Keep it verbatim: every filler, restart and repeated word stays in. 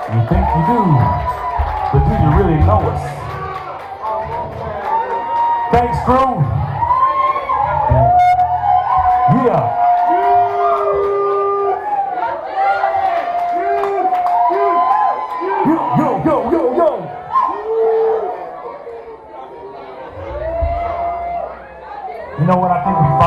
You think you do, but do you really know us? Thanks, crew. Yeah. Yo, yo, yo, yo, yo. You know what? I think we